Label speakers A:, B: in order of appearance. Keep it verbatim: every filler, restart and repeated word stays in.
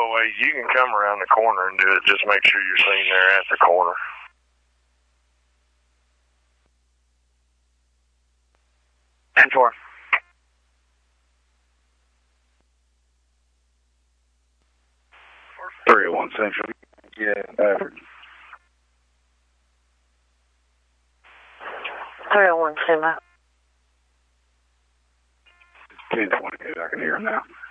A: a ways. You can come around the corner and do it. Just make sure you're seen there at the corner.
B: ten four.
C: three oh one Central. Yeah, Stafford.
D: three oh one Suma.
C: ten twenty-eight, I can hear him now.